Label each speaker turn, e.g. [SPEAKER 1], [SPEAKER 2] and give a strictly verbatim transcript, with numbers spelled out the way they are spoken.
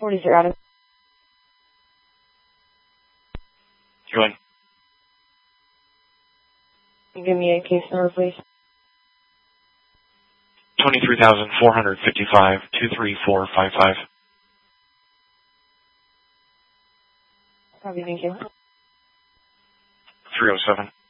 [SPEAKER 1] forty-three Adam.
[SPEAKER 2] Go ahead.
[SPEAKER 1] Can you give me a case number, please?
[SPEAKER 2] twenty-three thousand four hundred fifty-five, two three four five five.
[SPEAKER 1] Copy, thank you.
[SPEAKER 2] three oh seven.